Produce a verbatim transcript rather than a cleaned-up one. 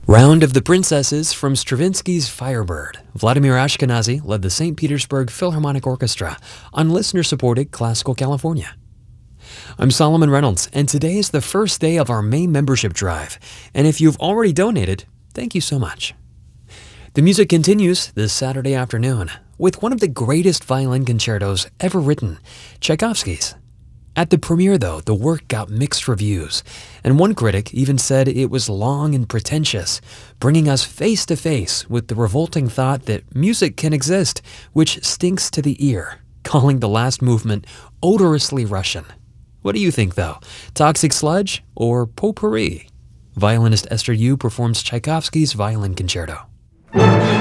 Round of the Princesses from Stravinsky's Firebird. Vladimir Ashkenazy led the Saint Petersburg Philharmonic Orchestra on listener-supported Classical California. I'm Solomon Reynolds, and today is the first day of our May membership drive. And if you've already donated, thank you so much. The music continues this Saturday afternoon with one of the greatest violin concertos ever written, Tchaikovsky's. At the premiere, though, the work got mixed reviews, and one critic even said it was long and pretentious, bringing us face to face with the revolting thought that music can exist, which stinks to the ear, calling the last movement odorously Russian. What do you think, though? Toxic sludge or potpourri? Violinist Esther Yu performs Tchaikovsky's Violin Concerto.